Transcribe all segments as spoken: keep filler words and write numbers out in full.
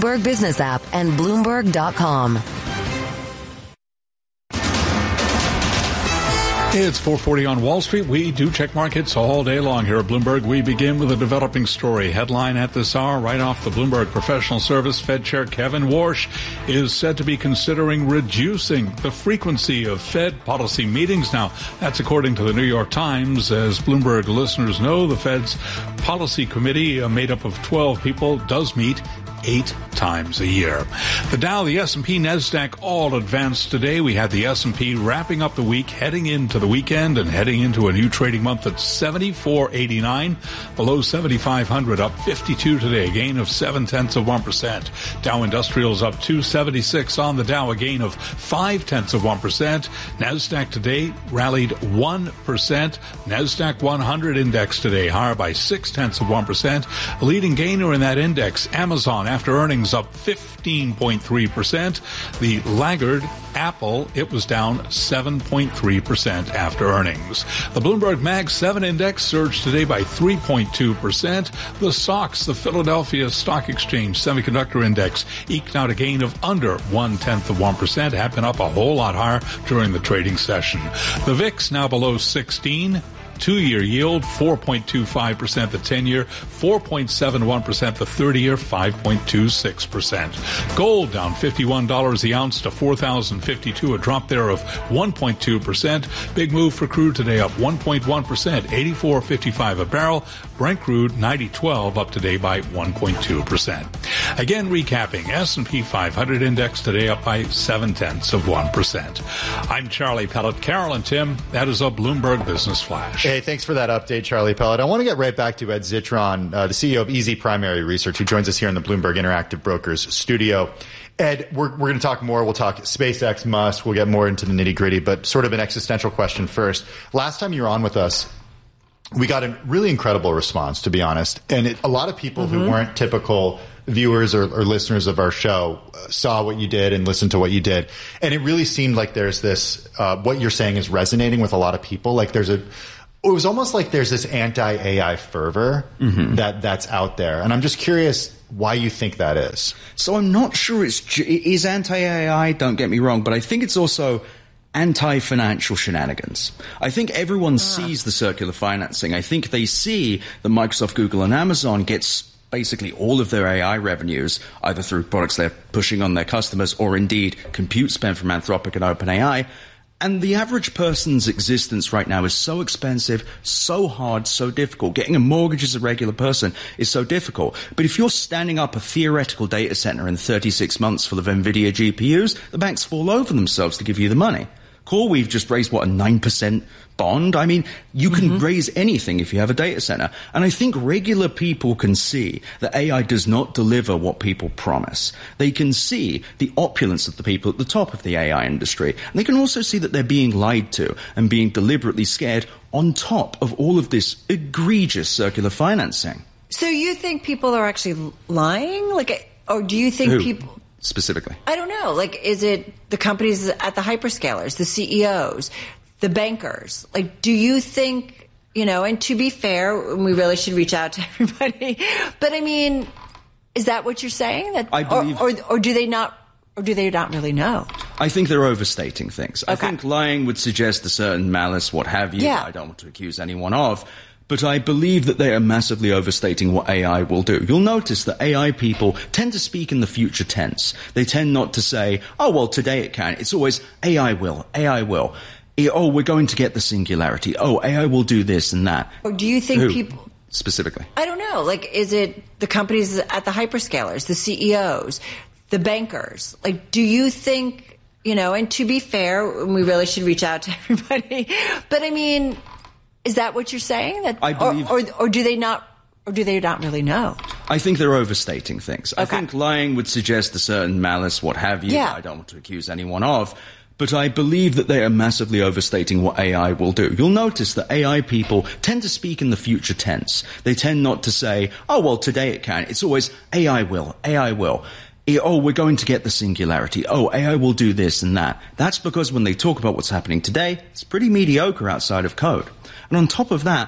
Bloomberg Business app and Bloomberg dot com. It's four forty on Wall Street. We do check markets all day long here at Bloomberg. We begin with a developing story. Headline at this hour, right off the Bloomberg Professional Service, Fed Chair Kevin Warsh is said to be considering reducing the frequency of Fed policy meetings. Now, that's according to the New York Times. As Bloomberg listeners know, the Fed's policy committee, uh, made up of twelve people, does meet eight times a year. The Dow, the S and P, NASDAQ all advanced today. We had the S and P wrapping up the week, heading into the weekend and heading into a new trading month at seventy-four eighty-nine, below seventy-five hundred, up fifty-two today, a gain of seven tenths of one percent. Dow Industrials up two seventy-six on the Dow, a gain of five tenths of one percent. NASDAQ today rallied one percent. NASDAQ one hundred index today higher by six tenths of one percent. A leading gainer in that index, Amazon, after earnings up fifteen point three percent. The laggard, Apple, it was down seven point three percent after earnings. The Bloomberg Mag seven index surged today by three point two percent. The S O X, the Philadelphia Stock Exchange Semiconductor Index, eked out a gain of under one-tenth of one percent, had been up a whole lot higher during the trading session. The V I X now below sixteen. Two-year yield, four point two five percent. The ten-year, four point seven one percent. The thirty-year, five point two six percent. Gold down fifty-one dollars the ounce to four thousand fifty-two dollars, a drop there of one point two percent. Big move for crude today, up one point one percent, eighty-four fifty-five a barrel. Brent crude, ninety twelve, up today by one point two percent. Again, recapping, S and P five hundred index today up by seven tenths of one percent. I'm Charlie Pellet. Carol and Tim, that is a Bloomberg Business Flash. Hey, thanks for that update, Charlie Pellet. I want to get right back to Ed Zitron, uh, the C E O of Easy Primary Research, who joins us here in the Bloomberg Interactive Brokers studio. Ed, we're, we're going to talk more. We'll talk SpaceX, Musk. We'll get more into the nitty-gritty, but sort of an existential question first. Last time you were on with us, we got a really incredible response, to be honest. And it, a lot of people mm-hmm. who weren't typical viewers or, or listeners of our show uh, saw what you did and listened to what you did. And it really seemed like there's this, uh, what you're saying is resonating with a lot of people. Like there's a, it was almost like there's this anti-A I fervor mm-hmm. that that's out there. And I'm just curious why you think that is. So I'm not sure it's, it is anti-A I, don't get me wrong, but I think it's also anti-financial shenanigans. I think everyone ah. sees the circular financing. I think they see that Microsoft, Google, and Amazon gets basically all of their A I revenues either through products they're pushing on their customers or indeed compute spend from Anthropic and OpenAI. And the average person's existence right now is so expensive, so hard, so difficult. Getting a mortgage as a regular person is so difficult. But if you're standing up a theoretical data center in thirty-six months full of NVIDIA G P Us, the banks fall over themselves to give you the money. CoreWeave just raised, what, a nine percent bond? I mean, you can mm-hmm. raise anything if you have a data center. And I think regular people can see that A I does not deliver what people promise. They can see the opulence of the people at the top of the A I industry. And they can also see that they're being lied to and being deliberately scared on top of all of this egregious circular financing. So you think people are actually lying? Like, or do you think Who? people... Specifically? I don't know. Like, is it the companies at the hyperscalers, the C E Os, the bankers? Like, do you think, you know, and to be fair, we really should reach out to everybody. But I mean, is that what you're saying? That, I believe, or, or, or do they not, or do they not really know? I think they're overstating things. Okay. I think lying would suggest a certain malice, what have you, yeah. that I don't want to accuse anyone of. But I believe that they are massively overstating what A I will do. You'll notice that A I people tend to speak in the future tense. They tend not to say, oh, well, today it can. It's always A I will, A I will. Oh, we're going to get the singularity. Oh, A I will do this and that. Or do you think Who? people... Specifically? I don't know. Like, is it the companies at the hyperscalers, the C E Os, the bankers? Like, do you think, you know, and to be fair, we really should reach out to everybody. But I mean... Is that what you're saying? That, I believe, or, or, or do they not, or do they not really know? I think they're overstating things. Okay. I think lying would suggest a certain malice, what have you, yeah. that I don't want to accuse anyone of. But I believe that they are massively overstating what A I will do. You'll notice that A I people tend to speak in the future tense. They tend not to say, oh, well, today it can. It's always A I will, A I will. Oh, we're going to get the singularity. Oh, A I will do this and that. That's because when they talk about what's happening today, it's pretty mediocre outside of code. And on top of that,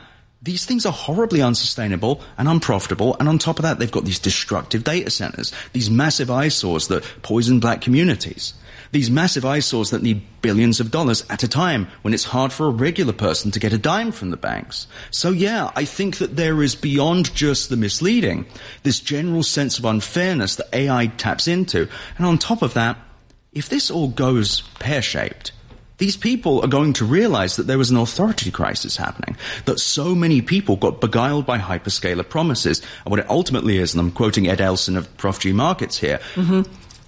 these things are horribly unsustainable and unprofitable, and on top of that, they've got these destructive data centers, these massive eyesores that poison black communities, these massive eyesores that need billions of dollars at a time when it's hard for a regular person to get a dime from the banks. So yeah, I think that there is, beyond just the misleading, this general sense of unfairness that A I taps into. And on top of that, if this all goes pear-shaped, these people are going to realize that there was an authority crisis happening, that so many people got beguiled by hyperscaler promises. And what it ultimately is, and I'm quoting Ed Elson of Prof G Markets here, mm-hmm.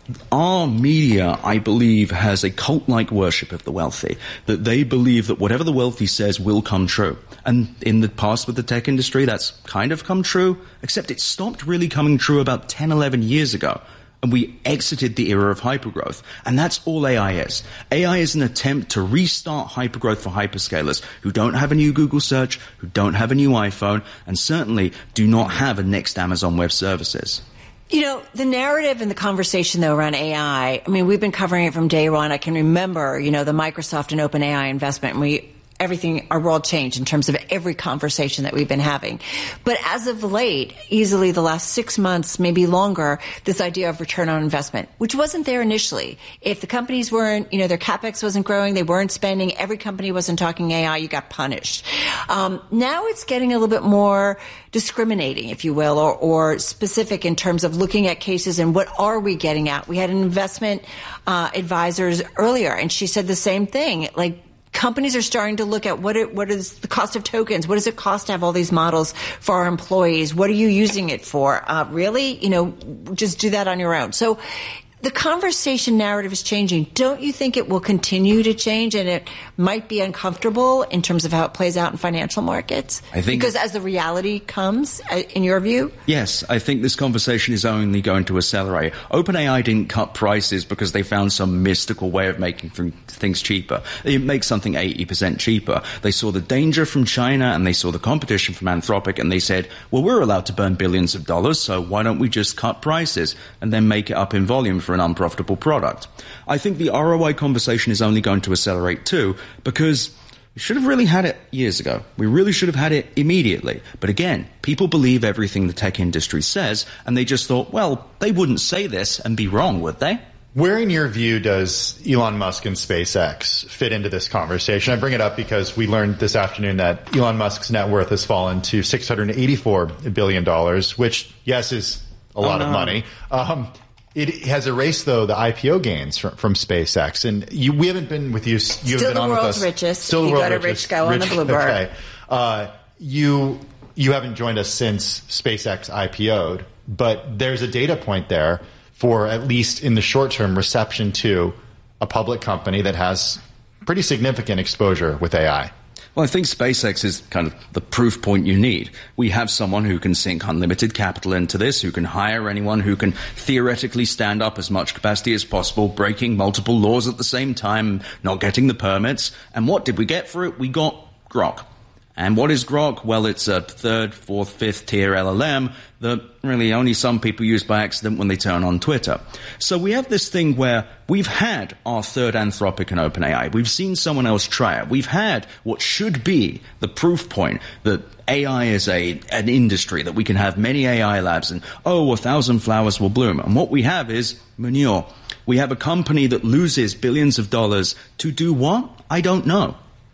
our media, I believe, has a cult-like worship of the wealthy, that they believe that whatever the wealthy says will come true. And in the past with the tech industry, that's kind of come true, except it stopped really coming true about ten, eleven years ago. And we exited the era of hypergrowth. And that's all A I is. A I is an attempt to restart hypergrowth for hyperscalers who don't have a new Google search, who don't have a new iPhone, and certainly do not have a next Amazon Web Services. You know, the narrative and the conversation, though, around A I, I mean, we've been covering it from day one. I can remember, you know, the Microsoft and OpenAI investment, and we everything, our world changed in terms of every conversation that we've been having. But as of late, easily the last six months, maybe longer, this idea of return on investment, which wasn't there initially. If the companies weren't, you know, their CapEx wasn't growing, they weren't spending, every company wasn't talking A I, you got punished. Um, now it's getting a little bit more discriminating, if you will, or, or specific in terms of looking at cases and what are we getting at. We had an investment uh, advisors earlier, and she said the same thing, like, companies are starting to look at what it, what is the cost of tokens? What does it cost to have all these models for our employees? What are you using it for? Uh, really? You know, just do that on your own. So the conversation narrative is changing. Don't you think it will continue to change, and it might be uncomfortable in terms of how it plays out in financial markets? I think because as the reality comes, in your view? Yes, I think this conversation is only going to accelerate. OpenAI didn't cut prices because they found some mystical way of making things cheaper. They make something eighty percent cheaper. They saw the danger from China and they saw the competition from Anthropic, and they said, well, we're allowed to burn billions of dollars, so why don't we just cut prices and then make it up in volume for an unprofitable product? I think the R O I conversation is only going to accelerate too, because we should have really had it years ago. We really should have had it immediately. But again, people believe everything the tech industry says, and they just thought, well, they wouldn't say this and be wrong, would they? Where, in your view, does Elon Musk and SpaceX fit into this conversation? I bring it up because we learned this afternoon that Elon Musk's net worth has fallen to six hundred eighty-four billion dollars, which, yes, is a lot oh, no. of money. Um, It has erased, though, the I P O gains from, from SpaceX. And you, we haven't been with you. You Still haven't been the on world's with us. richest. Still the you world's go to richest. Rich Go on the Bloomberg. Okay. Uh, you, you haven't joined us since SpaceX I P O'd, but there's a data point there for, at least in the short term, reception to a public company that has pretty significant exposure with A I. Well, I think SpaceX is kind of the proof point you need. We have someone who can sink unlimited capital into this, who can hire anyone, who can theoretically stand up as much capacity as possible, breaking multiple laws at the same time, not getting the permits. And what did we get for it? We got Grok. And what is Grok? Well, it's a third, fourth, fifth tier L L M that really only some people use by accident when they turn on Twitter. So we have this thing where we've had our third Anthropic and OpenAI. We've seen someone else try it. We've had what should be the proof point that A I is a an industry, that we can have many A I labs and, oh, a thousand flowers will bloom. And what we have is manure. We have a company that loses billions of dollars to do what? I don't know.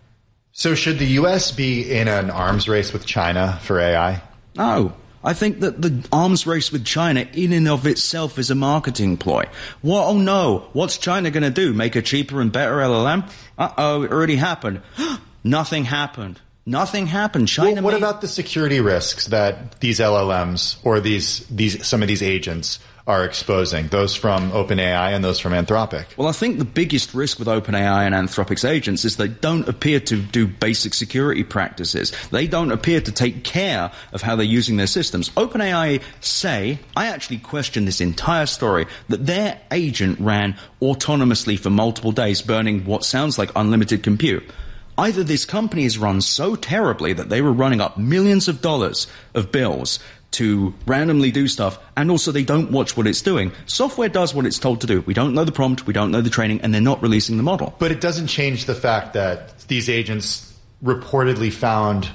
So should the U S be in an arms race with China for A I? No. I think that the arms race with China in and of itself is a marketing ploy. What? Oh no. What's China going to do? Make a cheaper and better L L M? Uh-oh, it already happened. Nothing happened. Nothing happened. China well, what made- about the security risks that these L L Ms or these these some of these agents are exposing, those from OpenAI and those from Anthropic? Well, I think the biggest risk with OpenAI and Anthropic's agents is they don't appear to do basic security practices. They don't appear to take care of how they're using their systems. OpenAI say, I actually question this entire story, that their agent ran autonomously for multiple days, burning what sounds like unlimited compute. Either this company is run so terribly that they were running up millions of dollars of bills to randomly do stuff, and also they don't watch what it's doing. Software does what it's told to do. We don't know the prompt, we don't know the training, and they're not releasing the model. But it doesn't change the fact that these agents reportedly found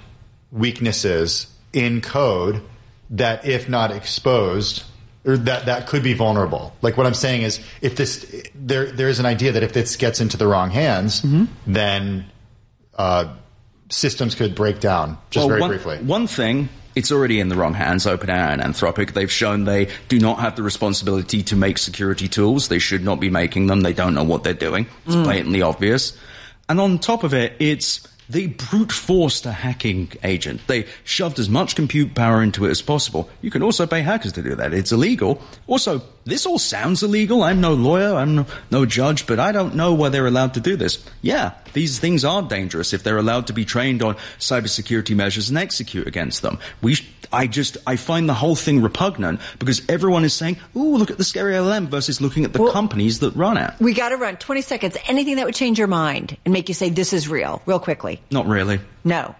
weaknesses in code that, if not exposed, or that, that could be vulnerable. Like, what I'm saying is, if this, there, there's an idea that if this gets into the wrong hands, mm-hmm. then uh, systems could break down. Just well, very one, briefly. One thing, it's already in the wrong hands, OpenAI and Anthropic. They've shown they do not have the responsibility to make security tools. They should not be making them. They don't know what they're doing. It's mm. blatantly obvious. And on top of it, it's they brute forced a hacking agent. They shoved as much compute power into it as possible. You can also pay hackers to do that. It's illegal. Also, this all sounds illegal. I'm no lawyer. I'm no, no judge, but I don't know why they're allowed to do this. Yeah, these things are dangerous if they're allowed to be trained on cybersecurity measures and execute against them. We, sh- I just, I find the whole thing repugnant because everyone is saying, ooh, look at the scary L L M versus looking at the well, companies that run it. We got to run twenty seconds. Anything that would change your mind and make you say this is real, real quickly. Not really. No.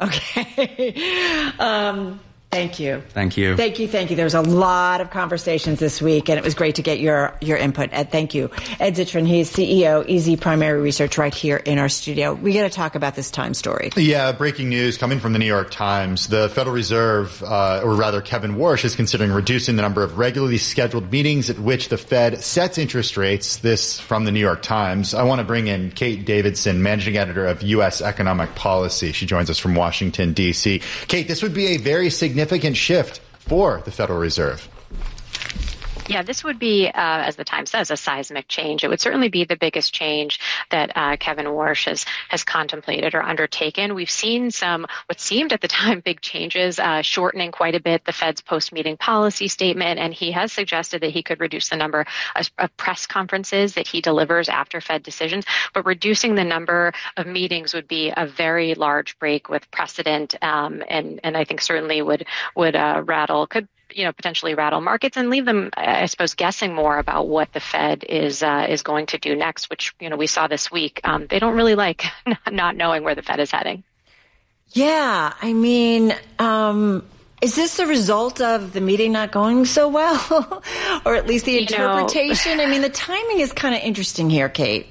Okay. um, thank you. Thank you. Thank you. Thank you. There was a lot of conversations this week, and it was great to get your, your input. Ed, thank you. Ed Zitron, he's C E O, Easy Primary Research, right here in our studio. We got to talk about this Time story. Yeah, breaking news coming from the New York Times. The Federal Reserve, uh, or rather Kevin Warsh, is considering reducing the number of regularly scheduled meetings at which the Fed sets interest rates. This from the New York Times. I want to bring in Kate Davidson, managing editor of U S Economic Policy. She joins us from Washington, D C. Kate, this would be a very significant shift for the Federal Reserve. Yeah, this would be, uh, as the Times says, a seismic change. It would certainly be the biggest change that uh, Kevin Warsh has, has contemplated or undertaken. We've seen some, what seemed at the time, big changes, uh, shortening quite a bit the Fed's post-meeting policy statement, and he has suggested that he could reduce the number of, of press conferences that he delivers after Fed decisions, but reducing the number of meetings would be a very large break with precedent, um, and, and I think certainly would, would uh, rattle, could you know, potentially rattle markets and leave them, I suppose, guessing more about what the Fed is uh, is going to do next, which, you know, we saw this week. Um, they don't really like not knowing where the Fed is heading. Yeah, I mean, um, is this a result of the meeting not going so well? Or at least the interpretation? You know, I mean, the timing is kind of interesting here, Kate.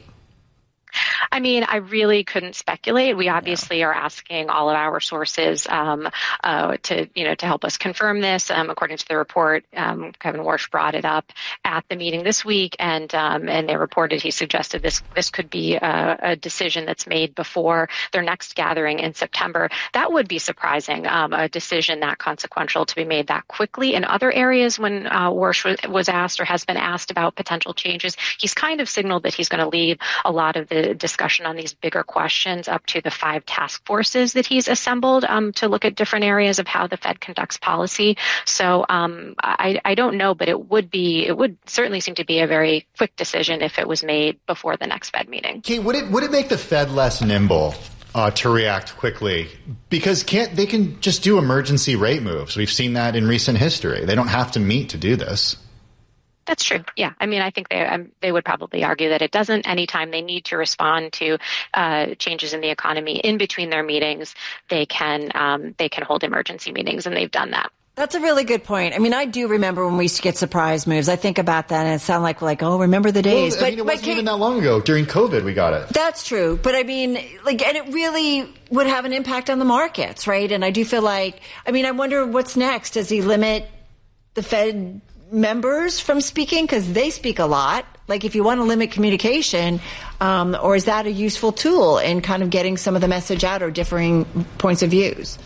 I mean, I really couldn't speculate. We obviously yeah. are asking all of our sources um, uh, to, you know, to help us confirm this. Um, according to the report, um, Kevin Warsh brought it up at the meeting this week, and um, and they reported he suggested this this could be a, a decision that's made before their next gathering in September. That would be surprising, um, a decision that consequential to be made that quickly. In other areas, when uh, Warsh was, was asked or has been asked about potential changes, he's kind of signaled that he's going to leave a lot of the discussion on these bigger questions up to the five task forces that he's assembled um, to look at different areas of how the Fed conducts policy. So um, I, I don't know, but it would be it would certainly seem to be a very quick decision if it was made before the next Fed meeting. Kate, would it would it make the Fed less nimble uh, to react quickly? Because can't they can just do emergency rate moves? We've seen that in recent history. They don't have to meet to do this. That's true. Yeah. I mean, I think they um, they would probably argue that it doesn't. Anytime they need to respond to uh, changes in the economy in between their meetings, they can um, they can hold emergency meetings, and they've done that. That's a really good point. I mean, I do remember when we used to get surprise moves. I think about that, and it sounds like, like, oh, remember the days. Well, but I mean, it wasn't Kate, even that long ago. During COVID, we got it. That's true. But I mean, like, and it really would have an impact on the markets, right? And I do feel like, I mean, I wonder what's next. Does he limit the Fed members from speaking because they speak a lot? Like, if you want to limit communication, um, or is that a useful tool in kind of getting some of the message out or differing points of views?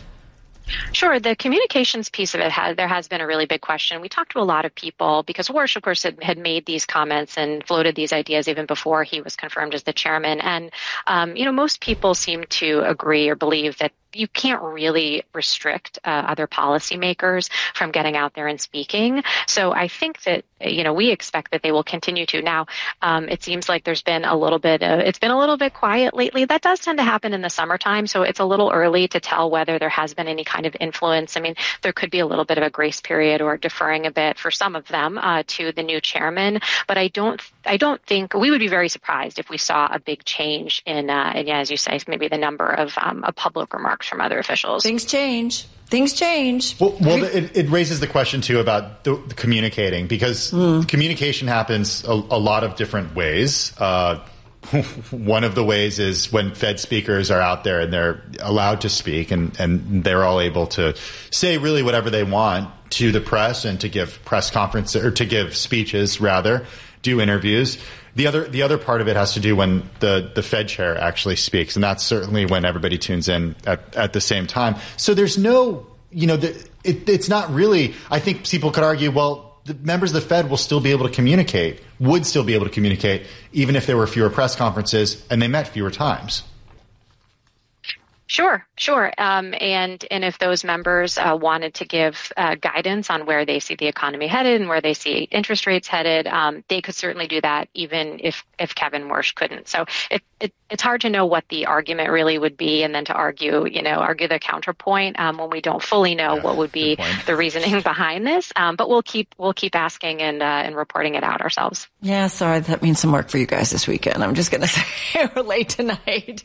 Sure. The communications piece of it, has, there has been a really big question. We talked to a lot of people because Warsh, of course, had, had made these comments and floated these ideas even before he was confirmed as the chairman. And, um, you know, most people seem to agree or believe that you can't really restrict uh, other policymakers from getting out there and speaking. So I think that, you know, we expect that they will continue to. Now, um, it seems like there's been a little bit, of, it's been a little bit quiet lately. That does tend to happen in the summertime. So it's a little early to tell whether there has been any kind of influence. I mean, there could be a little bit of a grace period or deferring a bit for some of them uh, to the new chairman. But I don't, I don't think we would be very surprised if we saw a big change in, uh, and yeah, as you say, maybe the number of, um, of public remarks from other officials. Things change. Things change. Well, well it, it raises the question, too, about the, the communicating, because mm. communication happens a, a lot of different ways. Uh, one of the ways is when Fed speakers are out there and they're allowed to speak and, and they're all able to say really whatever they want to the press and to give press conferences or to give speeches, rather, do interviews. The other the other part of it has to do when the, the Fed chair actually speaks, and that's certainly when everybody tunes in at, at the same time. So there's no, you know, the, it, it's not really, I think people could argue, well, the members of the Fed will still be able to communicate, would still be able to communicate, even if there were fewer press conferences and they met fewer times. Sure, sure. Um, and and if those members uh, wanted to give uh, guidance on where they see the economy headed and where they see interest rates headed, um, they could certainly do that, even if, if Kevin Warsh couldn't. So it, it it's hard to know what the argument really would be, and then to argue, you know, argue the counterpoint um, when we don't fully know yeah, what would be the reasoning behind this. Um, but we'll keep we'll keep asking and uh, and reporting it out ourselves. Yeah, sorry, that means some work for you guys this weekend. I'm just going to say we're late tonight.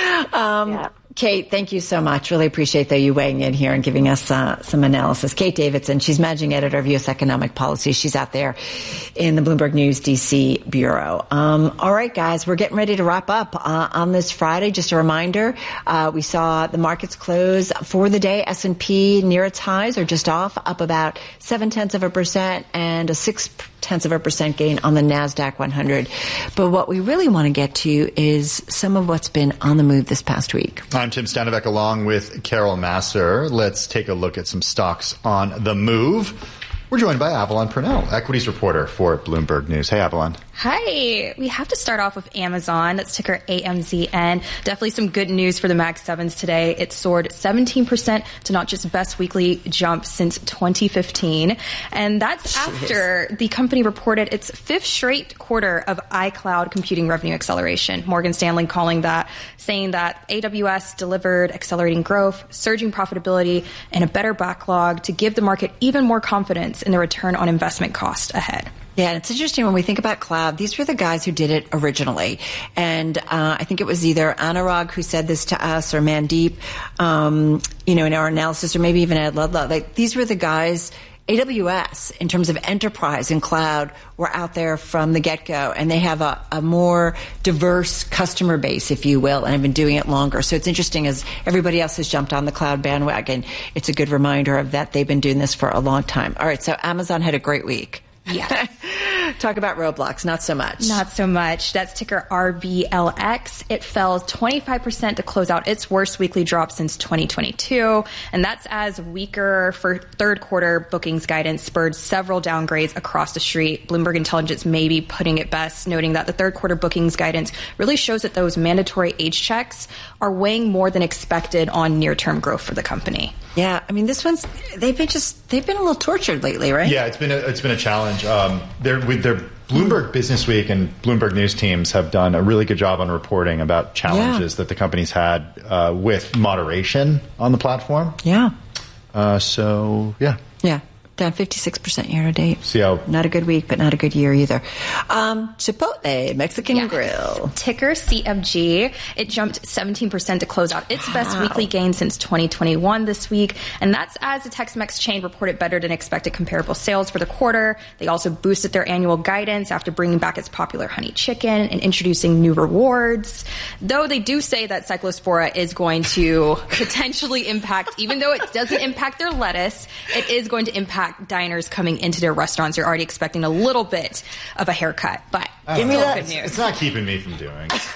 Um, yeah. Kate, thank you so much. Really appreciate that you weighing in here and giving us uh, some analysis. Kate Davidson, she's managing editor of U S Economic Policy. She's out there in the Bloomberg News D C bureau. Um, all right, guys, we're getting ready to wrap up uh, on this Friday. Just a reminder, uh, we saw the markets close for the day. S and P near its highs or just off, up about seven tenths of a percent and a six tenths of a percent gain on the NASDAQ one hundred. But what we really want to get to is some of what's been on the move this past week. I'm Tim Stanovic along with Carol Massar. Let's take a look at some stocks on the move. We're joined by Avalon Purnell, equities reporter for Bloomberg News. Hey, Avalon. Hi. We have to start off with Amazon. That's ticker A M Z N. Definitely some good news for the Mag sevens today. It soared seventeen percent to not just best weekly jump since twenty fifteen. And that's Jeez. after the company reported its fifth straight quarter of iCloud computing revenue acceleration. Morgan Stanley calling that, saying that A W S delivered accelerating growth, surging profitability, and a better backlog to give the market even more confidence in the return on investment cost ahead. Yeah, and it's interesting when we think about cloud, these were the guys who did it originally. And uh, I think it was either Anurag who said this to us or Mandeep, um, you know, in our analysis, or maybe even Ed Ludlow. Like, these were the guys, A W S, in terms of enterprise and cloud, were out there from the get-go. And they have a, a more diverse customer base, if you will, and have been doing it longer. So it's interesting, as everybody else has jumped on the cloud bandwagon, it's a good reminder of that they've been doing this for a long time. All right, so Amazon had a great week. Yeah. Talk about Roblox. Not so much. Not so much. That's ticker R B L X. It fell twenty-five percent to close out its worst weekly drop since twenty twenty-two. And that's as weaker for third quarter bookings guidance spurred several downgrades across the street. Bloomberg Intelligence may be putting it best, noting that the third quarter bookings guidance really shows that those mandatory age checks are weighing more than expected on near-term growth for the company. Yeah, I mean, this one's, they've been just, they've been a little tortured lately, right? Yeah, it's been a, it's been a challenge. Um, they're, with their Bloomberg Business Week and Bloomberg News teams have done a really good job on reporting about challenges yeah. that the company's had uh, with moderation on the platform. Yeah. Uh, so, yeah. Yeah. Down fifty-six percent year to date. See how not a good week, but not a good year either. Um, Chipotle, Mexican yes. Grill. Ticker C M G. It jumped seventeen percent to close out its wow. best weekly gain since twenty twenty-one this week. And that's as the Tex-Mex chain reported better than expected comparable sales for the quarter. They also boosted their annual guidance after bringing back its popular honey chicken and introducing new rewards. Though they do say that Cyclospora is going to potentially impact, even though it doesn't impact their lettuce, it is going to impact diners coming into their restaurants. You're already expecting a little bit of a haircut, but give me that. Good news. It's not keeping me from doing. I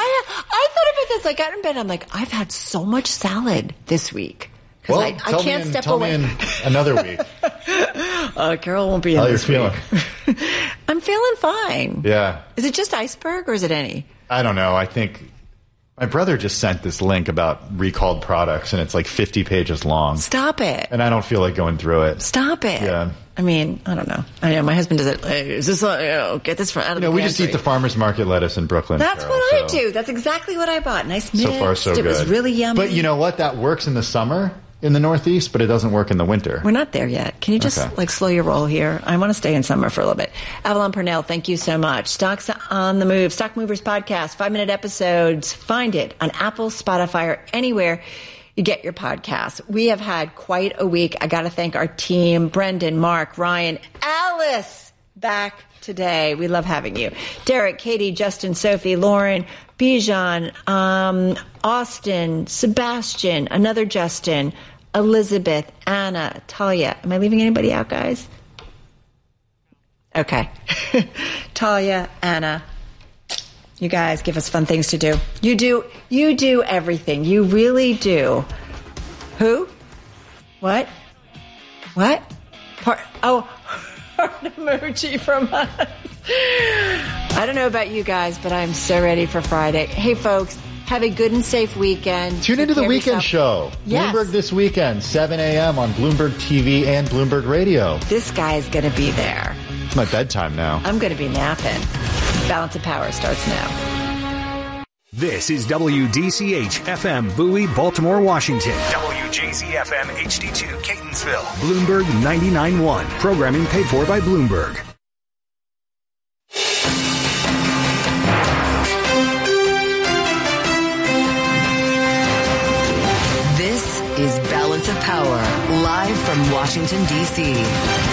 I thought about this. I got in bed. I'm like, I've had so much salad this week because well, I, I can't in, step tell away. Me in another week. uh, Carol won't be in How this you week. feeling? I'm feeling fine. Yeah. Is it just iceberg or is it any? I don't know. I think. My brother just sent this link about recalled products, and it's like fifty pages long. Stop it. And I don't feel like going through it. Stop it. Yeah. I mean, I don't know. I know my husband does it. Like, is this, uh, you know, get this from out of you know, the we pantry. just eat the farmer's market lettuce in Brooklyn. That's Carol, what so. I do. That's exactly what I bought. Nice mixed. So far, so it good. It was really yummy. But you know what? That works in the summer in the Northeast, but it doesn't work in the winter. We're not there yet. Can you just okay. like slow your roll here? I want to stay in summer for a little bit. Avalon Purnell, thank you so much. Stocks on the Move, Stock Movers Podcast, five-minute episodes. Find it on Apple, Spotify, or anywhere you get your podcasts. We have had quite a week. I got to thank our team, Brendan, Mark, Ryan, Alice. back today. We love having you. Derek, Katie, Justin, Sophie, Lauren, Bijan, um, Austin, Sebastian, another Justin, Elizabeth, Anna, Talia. Am I leaving anybody out, guys? Okay. Talia, Anna. You guys give us fun things to do. You do, you do everything. You really do. Who? What? What? Part, oh, heart emoji from us. I don't know about you guys, but I'm so ready for Friday. Hey, folks, have a good and safe weekend. Tune into the weekend show. Yes. Bloomberg This Weekend, seven a.m. on Bloomberg T V and Bloomberg Radio. This guy's going to be there. It's my bedtime now. I'm going to be napping. Balance of Power starts now. This is W D C H F M Bowie, Baltimore, Washington. W J Z F M H D two Catonsville. Bloomberg ninety-nine point one. Programming paid for by Bloomberg. This is Balance of Power, live from Washington, D C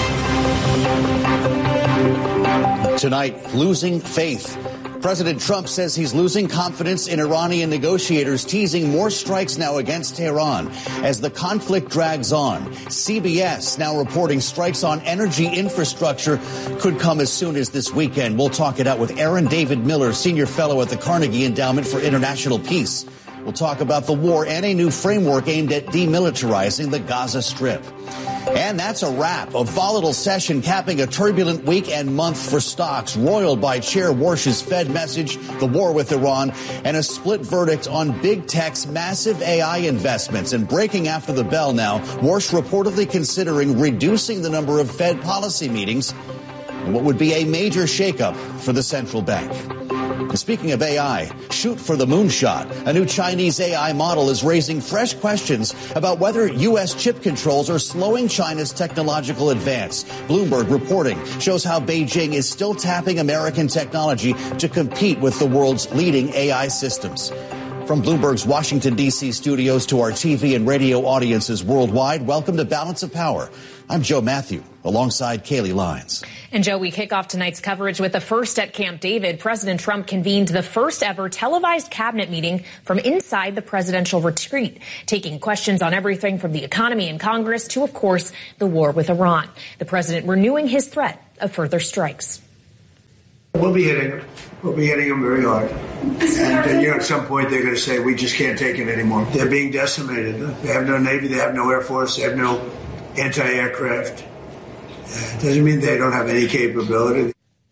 Tonight, losing faith. President Trump says he's losing confidence in Iranian negotiators, teasing more strikes now against Tehran as the conflict drags on. C B S now reporting strikes on energy infrastructure could come as soon as this weekend. We'll talk it out with Aaron David Miller, senior fellow at the Carnegie Endowment for International Peace. We'll talk about the war and a new framework aimed at demilitarizing the Gaza Strip. And that's a wrap. A volatile session capping a turbulent week and month for stocks, roiled by Chair Warsh's Fed message, the war with Iran, and a split verdict on big tech's massive A I investments. And breaking after the bell now, Warsh reportedly considering reducing the number of Fed policy meetings in what would be a major shakeup for the central bank. Speaking of A I, shoot for the moonshot. A new Chinese A I model is raising fresh questions about whether U S chip controls are slowing China's technological advance. Bloomberg reporting shows how Beijing is still tapping American technology to compete with the world's leading A I systems. From Bloomberg's Washington, D C studios to our T V and radio audiences worldwide, welcome to Balance of Power. I'm Joe Matthew, alongside Kaylee Lyons. And Joe, we kick off tonight's coverage with the first at Camp David. President Trump convened the first ever televised cabinet meeting from inside the presidential retreat, taking questions on everything from the economy and Congress to, of course, the war with Iran. The president renewing his threat of further strikes. We'll be hitting them. We'll be hitting them very hard. And uh, you know, at some point they're going to say, we just can't take it anymore. They're being decimated. They have no Navy. They have no Air Force. They have no anti-aircraft. Uh, doesn't mean they don't have any capability.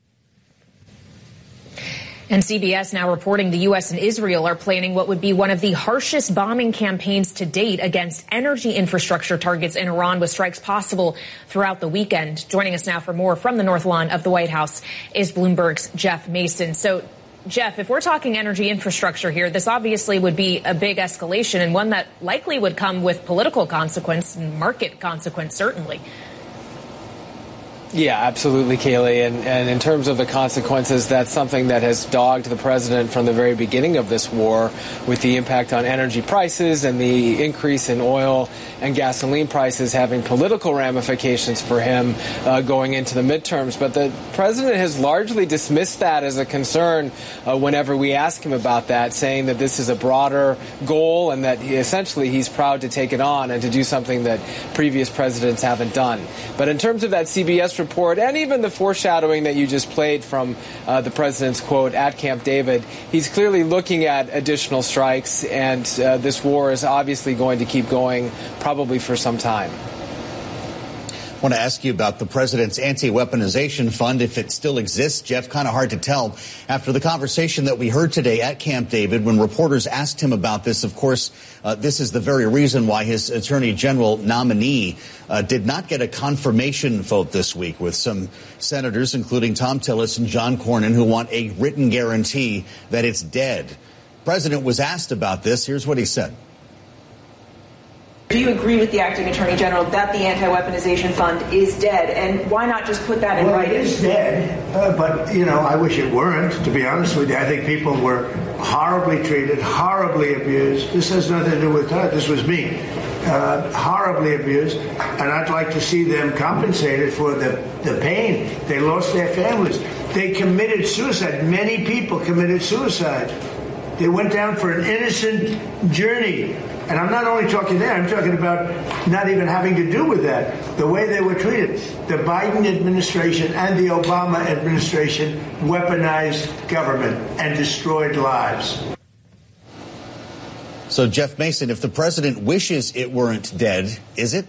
And C B S now reporting the U S and Israel are planning what would be one of the harshest bombing campaigns to date against energy infrastructure targets in Iran, with strikes possible throughout the weekend. Joining us now for more from the North Lawn of the White House is Bloomberg's Jeff Mason. So, Jeff, if we're talking energy infrastructure here, this obviously would be a big escalation, and one that likely would come with political consequence and market consequence, certainly. Yeah, absolutely, Kaylee. And, and in terms of the consequences, that's something that has dogged the president from the very beginning of this war, with the impact on energy prices and the increase in oil and gasoline prices having political ramifications for him uh, going into the midterms. But the president has largely dismissed that as a concern uh, whenever we ask him about that, saying that this is a broader goal and that he, essentially he's proud to take it on and to do something that previous presidents haven't done. But in terms of that C B S report and even the foreshadowing that you just played from uh, the president's quote at Camp David, he's clearly looking at additional strikes, and uh, this war is obviously going to keep going probably for some time. I want to ask you about the president's anti-weaponization fund, if it still exists. Jeff, kind of hard to tell after the conversation that we heard today at Camp David when reporters asked him about this. Of course, uh, this is the very reason why his attorney general nominee uh, did not get a confirmation vote this week, with some senators, including Tom Tillis and John Cornyn, who want a written guarantee that it's dead. The president was asked about this. Here's what he said. Do you agree with the acting attorney general that the anti-weaponization fund is dead, and why not just put that in well, writing? It is dead, uh, but, you know, I wish it weren't, to be honest with you. I think people were horribly treated, horribly abused. This has nothing to do with that. This was me. uh, horribly abused, and I'd like to see them compensated for the, the pain. They lost their families. They committed suicide. Many people committed suicide. They went down for an innocent journey. And I'm not only talking there, I'm talking about not even having to do with that. The way they were treated. The Biden administration and the Obama administration weaponized government and destroyed lives. So, Jeff Mason, if the president wishes it weren't dead, is it?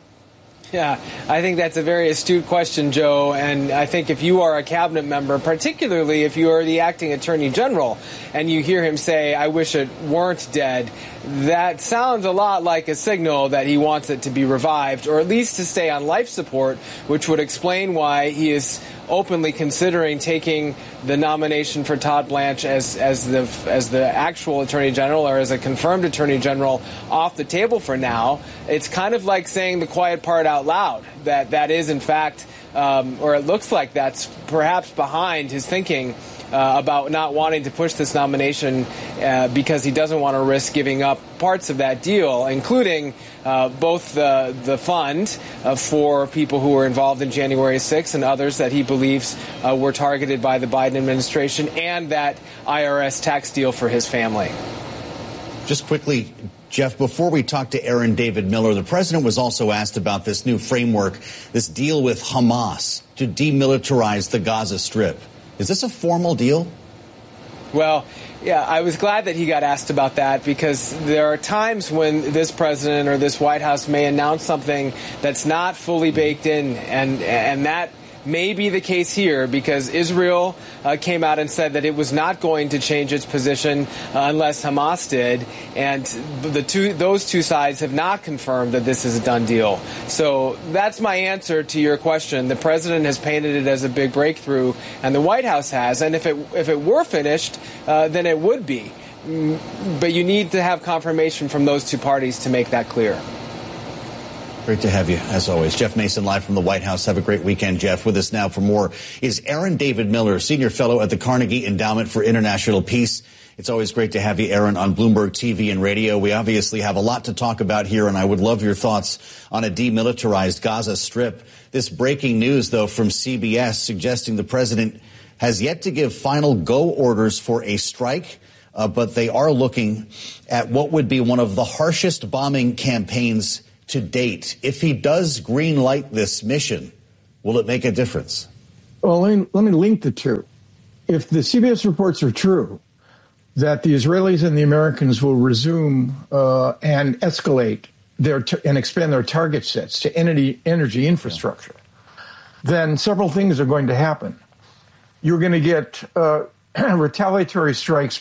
Yeah, I think that's a very astute question, Joe. And I think if you are a cabinet member, particularly if you are the acting attorney general, and you hear him say, I wish it weren't dead, that sounds a lot like a signal that he wants it to be revived, or at least to stay on life support, which would explain why he is openly considering taking the nomination for Todd Blanche as as the as the actual attorney general, or as a confirmed attorney general, off the table for now. It's kind of like saying the quiet part out loud, that that is in fact, um, or it looks like that's perhaps behind his thinking uh, about not wanting to push this nomination uh, because he doesn't want to risk giving up parts of that deal, including uh, both the the fund uh, for people who were involved in January sixth and others that he believes uh, were targeted by the Biden administration, and that I R S tax deal for his family. Just quickly, Jeff, before we talk to Aaron David Miller, the president was also asked about this new framework, this deal with Hamas to demilitarize the Gaza Strip. Is this a formal deal? Well, yeah, I was glad that he got asked about that, because there are times when this president or this White House may announce something that's not fully baked in, and and that may be the case here, because Israel uh, came out and said that it was not going to change its position uh, unless Hamas did, and the two those two sides have not confirmed that this is a done deal. So that's my answer to your question. The president has painted it as a big breakthrough, and the White House has, and if it if it were finished, uh, then it would be. But you need to have confirmation from those two parties to make that clear. Great to have you, as always. Jeff Mason, live from the White House. Have a great weekend, Jeff. With us now for more is Aaron David Miller, Senior Fellow at the Carnegie Endowment for International Peace. It's always great to have you, Aaron, on Bloomberg T V and radio. We obviously have a lot to talk about here, and I would love your thoughts on a demilitarized Gaza Strip. This breaking news, though, from C B S suggesting the president has yet to give final go orders for a strike, uh, but they are looking at what would be one of the harshest bombing campaigns to date. If he does green light this mission, will it make a difference? Well, let me, let me link the two. If the C B S reports are true, that the Israelis and the Americans will resume uh, and escalate their t- and expand their target sets to energy, energy infrastructure, then several things are going to happen. You're going to get uh, retaliatory strikes